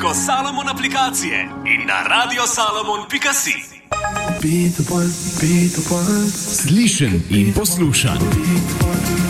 preko Salomon aplikacije in na radiosalomon.si. Slišen in poslušan.